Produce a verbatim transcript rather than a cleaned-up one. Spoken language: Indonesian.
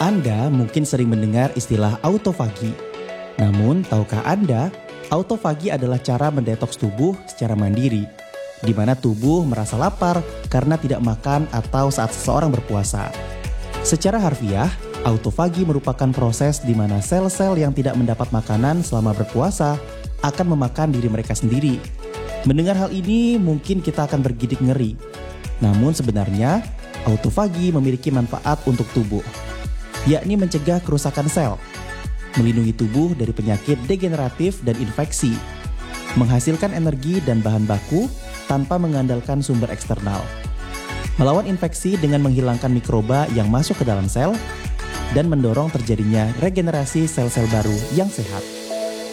Anda mungkin sering mendengar istilah autofagi. Namun, tahukah Anda, autofagi adalah cara mendetoks tubuh secara mandiri, di mana tubuh merasa lapar karena tidak makan atau saat seseorang berpuasa. Secara harfiah, autofagi merupakan proses di mana sel-sel yang tidak mendapat makanan selama berpuasa akan memakan diri mereka sendiri. Mendengar hal ini, mungkin kita akan bergidik ngeri. Namun sebenarnya, autofagi memiliki manfaat untuk tubuh, yakni mencegah kerusakan sel, melindungi tubuh dari penyakit degeneratif dan infeksi, menghasilkan energi dan bahan baku tanpa mengandalkan sumber eksternal, melawan infeksi dengan menghilangkan mikroba yang masuk ke dalam sel, dan mendorong terjadinya regenerasi sel-sel baru yang sehat.